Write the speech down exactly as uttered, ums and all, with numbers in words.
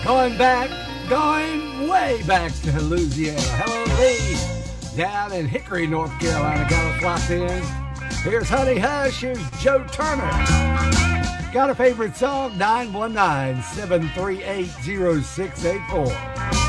Going back, going way back to Louisiana. Hello, Lee. Down in Hickory, North Carolina. Got us locked in. Here's Honey Hush. Here's Joe Turner. Got a favorite song? nine one nine, seven three eight, zero six eight four.